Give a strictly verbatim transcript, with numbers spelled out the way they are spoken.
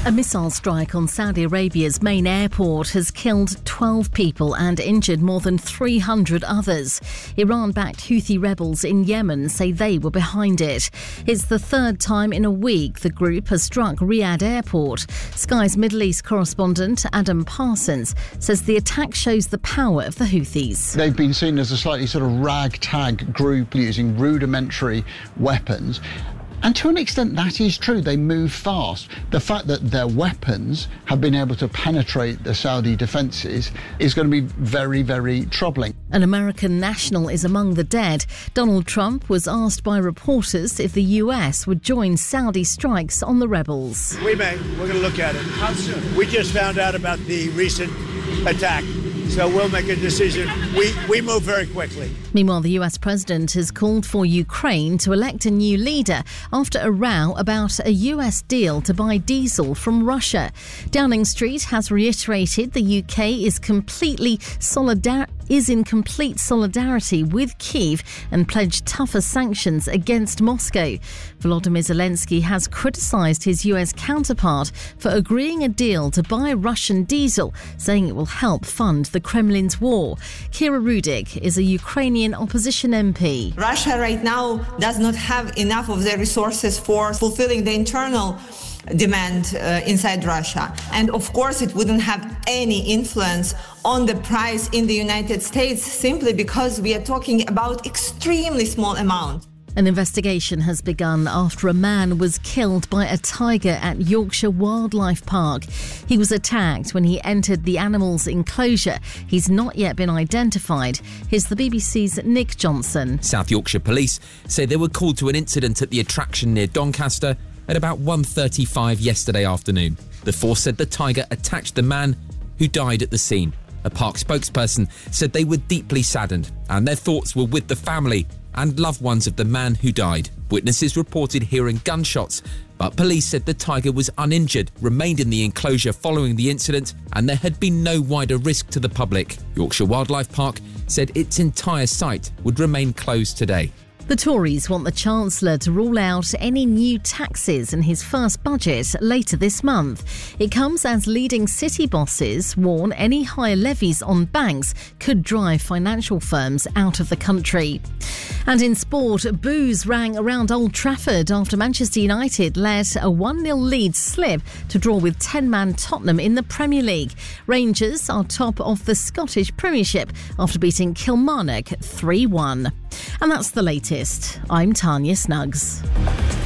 A missile strike on Saudi Arabia's main airport has killed twelve people and injured more than three hundred others. Iran-backed Houthi rebels in Yemen say they were behind it. It's the third time in a week the group has struck Riyadh Airport. Sky's Middle East correspondent Adam Parsons says the attack shows the power of the Houthis. They've been seen as a slightly sort of ragtag group using rudimentary weapons. And to an extent, that is true. They move fast. The fact that their weapons have been able to penetrate the Saudi defences is going to be very, very troubling. An American national is among the dead. Donald Trump was asked by reporters if the U S would join Saudi strikes on the rebels. We may. We're going to look at it. How soon? We just found out about the recent attack. So we'll make a decision. We we move very quickly. Meanwhile, the U S president has called for Ukraine to elect a new leader after a row about a U S deal to buy diesel from Russia. Downing Street has reiterated the U K is completely solidar- is in complete solidarity with Kyiv and pledged tougher sanctions against Moscow. Volodymyr Zelensky has criticised his U S counterpart for agreeing a deal to buy Russian diesel, saying it will help fund the Kremlin's war. Kira Rudik is a Ukrainian opposition M P. Russia right now does not have enough of the resources for fulfilling the internal demand uh, inside Russia. And of course, it wouldn't have any influence on the price in the United States simply because we are talking about extremely small amount. An investigation has begun after a man was killed by a tiger at Yorkshire Wildlife Park. He was attacked when he entered the animal's enclosure. He's not yet been identified. Here's the B B C's Nick Johnson. South Yorkshire Police say they were called to an incident at the attraction near Doncaster at about one thirty-five yesterday afternoon. The force said the tiger attacked the man who died at the scene. A park spokesperson said they were deeply saddened and their thoughts were with the family and loved ones of the man who died. Witnesses reported hearing gunshots, but police said the tiger was uninjured, remained in the enclosure following the incident, and there had been no wider risk to the public. Yorkshire Wildlife Park said its entire site would remain closed today. The Tories want the Chancellor to rule out any new taxes in his first budget later this month. It comes as leading city bosses warn any higher levies on banks could drive financial firms out of the country. And in sport, boos rang around Old Trafford after Manchester United let a one nil lead slip to draw with ten-man Tottenham in the Premier League. Rangers are top of the Scottish Premiership after beating Kilmarnock three one. And that's the latest. I'm Tanya Snuggs.